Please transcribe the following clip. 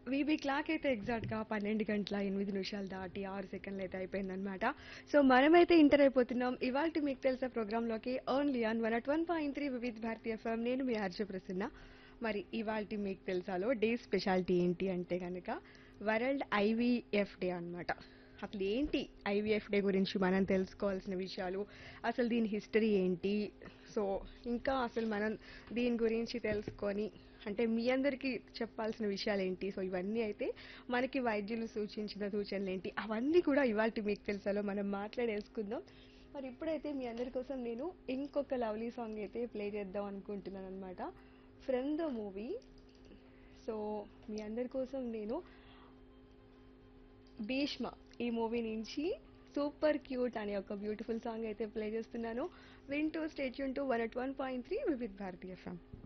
VB clock అయితే ఎగ్జాక్ట్‌గా 12:08 దాటి 6 సెకన్లు అయితే అయిపోయిందనమాట. సో, మనమైతే ఎంటర్ అయిపోతున్నాం ఇవాల్టి మీకు తెలుసా ప్రోగ్రామ్‌లోకి only on 101.3 Vividh Bharati FM. నేను మీ ఆర్జే ప్రసన్న. మరి ఇవాల్టి మీకు తెలుసాలో డే స్పెషాలిటీ ఏంటి అంటే గనక వరల్డ్ ఐవీఎఫ్ డే అన్నమాట. అసలు ఏంటి ఐవీఎఫ్ డే గురించి మనం తెలుసుకోవాల్సిన విషయాలు, అసలు దీని హిస్టరీ ఏంటి, సో ఇంకా అసలు మనం దీని గురించి తెలుసుకొని అంటే మీ అందరికీ చెప్పాల్సిన విషయాలు ఏంటి, సో ఇవన్నీ అయితే మనకి వైద్యులు సూచించిన సూచనలు ఏంటి అవన్నీ కూడా ఇవాళ మీకు తెలుసాలో మనం మాట్లాడేసుకుందాం. మరి ఇప్పుడైతే మీ అందరి కోసం నేను ఇంకొక లవ్లీ సాంగ్ అయితే ప్లే చేద్దాం అనుకుంటున్నాను అనమాట, ఫ్రమ్ ద మూవీ. సో మీ అందరి కోసం నేను భీష్మ ఈ మూవీ నుంచి సూపర్ క్యూట్ అనే ఒక బ్యూటిఫుల్ సాంగ్ అయితే ప్లే చేస్తున్నాను. వింటూ stay tune to 101.3 Vividh Bharatiya FM.